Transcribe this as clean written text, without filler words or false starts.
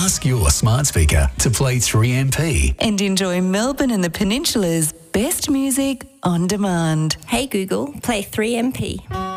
Ask your smart speaker to play 3MP. And enjoy Melbourne and the Peninsula's best music on demand. Hey Google, play 3MP.